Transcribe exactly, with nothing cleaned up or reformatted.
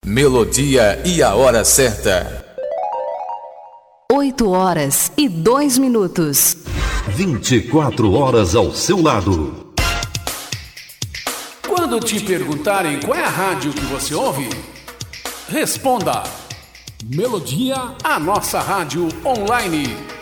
Melodia e a hora certa. oito horas e dois minutos. vinte e quatro horas ao seu lado. Quando te perguntarem qual é a rádio que você ouve, responda: Melodia, a nossa rádio online.